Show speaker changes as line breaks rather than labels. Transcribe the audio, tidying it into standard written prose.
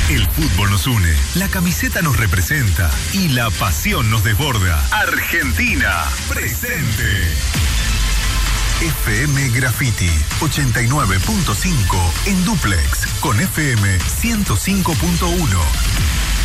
El fútbol nos une, la camiseta nos representa y la pasión nos desborda. Argentina, presente. FM Graffiti 89.5 en dúplex con FM 105.1.